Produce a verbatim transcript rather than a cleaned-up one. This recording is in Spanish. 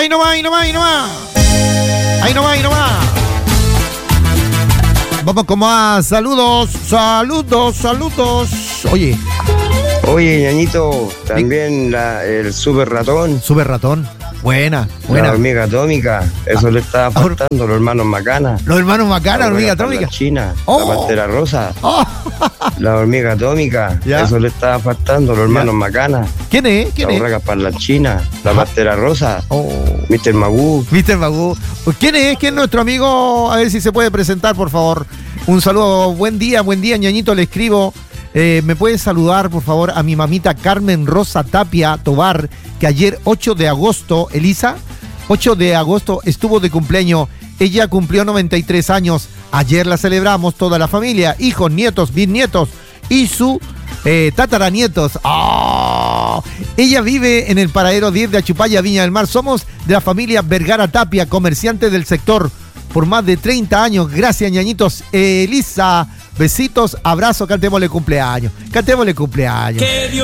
Ahí nomás, ahí nomás, ahí nomás. Ahí nomás, ahí nomás. Vamos con más saludos, saludos, saludos. Oye. Oye, ñañito, también la, el super ratón. Super ratón. Buena, buena. La hormiga atómica, eso ah, le estaba faltando, los hermanos Macana. Los hermanos Macana, la hormiga atómica. La China, oh. la pantera rosa. Oh. La hormiga atómica, ya. Eso le estaba faltando, los hermanos ya. Macana. ¿Quién es? ¿Quién la es? La para la China, la pantera rosa. Oh. mister Magoo. mister Magoo. ¿Quién es? ¿Quién es nuestro amigo? A ver si se puede presentar, por favor. Un saludo, buen día, buen día, ñañito, le escribo. Eh, ¿Me puede saludar, por favor, a mi mamita Carmen Rosa Tapia Tobar, que ayer ocho de agosto, Elisa, ocho de agosto estuvo de cumpleaños. Ella cumplió noventa y tres años. Ayer la celebramos toda la familia, hijos, nietos, bisnietos y su eh, tataranietos. ¡Oh! Ella vive en el paradero diez de Achupaya, Viña del Mar. Somos de la familia Vergara Tapia, comerciante del sector por más de treinta años. Gracias, ñañitos. Eh, Elisa, besitos, abrazo, cantémosle cumpleaños. Cantémosle cumpleaños.